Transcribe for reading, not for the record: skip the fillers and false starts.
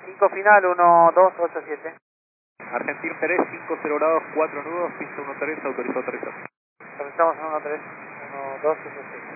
5 final, 1287. Argentina 3, 50 grados, 4 nudos, pista 13, autorizado aterrizar. Comenzamos en 13, 1287.